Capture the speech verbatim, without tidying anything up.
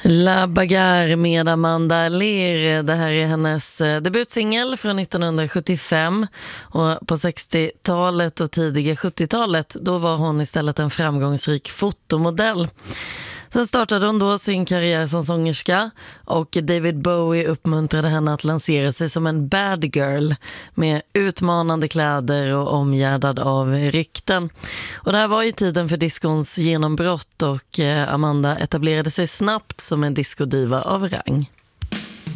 La Bagarre med Amanda Lear. Det här är hennes debutsingel från nittonhundrasjuttiofem, och på sextiotalet och tidiga sjuttiotalet då var hon istället en framgångsrik fotomodell. Sen startade hon då sin karriär som sångerska, och David Bowie uppmuntrade henne att lansera sig som en bad girl med utmanande kläder och omgärdad av rykten. Och det här var ju tiden för diskons genombrott, och Amanda etablerade sig snabbt som en discodiva av rang.